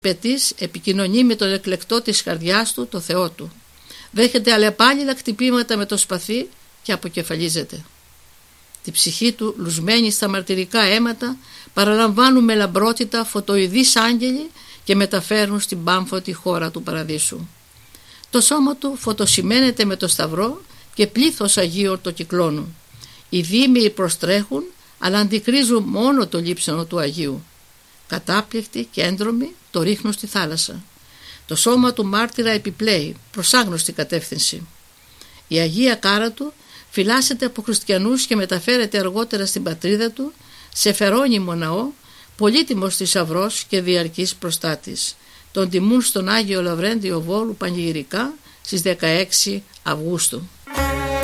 πετής επικοινωνεί με τον εκλεκτό της καρδιάς του, το Θεό του. Δέχεται αλλεπάλληλα χτυπήματα με το σπαθί και αποκεφαλίζεται. Τη ψυχή του, λουσμένη στα μαρτυρικά αίματα, παραλαμβάνουν με λαμπρότητα φωτοειδείς άγγελοι και μεταφέρουν στην πάμφωτη χώρα του παραδείσου. Το σώμα του φωτοσημαίνεται με το σταυρό και πλήθος Αγίων το κυκλώνουν. Οι δήμοι προστρέχουν, αλλά αντικρίζουν μόνο το λείψανο του Αγίου. Κατάπληκτοι και έντρομοι το ρίχνουν στη θάλασσα. Το σώμα του μάρτυρα επιπλέει προς άγνωστη κατεύθυνση. Η Αγία κάρα του φυλάσσεται από χριστιανούς και μεταφέρεται αργότερα στην πατρίδα του, σε φερόνιμο ναό, πολύτιμος θησαυρός και διαρκής προστάτης. Τον τιμούν στον Άγιο Λαυρέντιο Βόλου πανηγυρικά στις 16 Αυγούστου.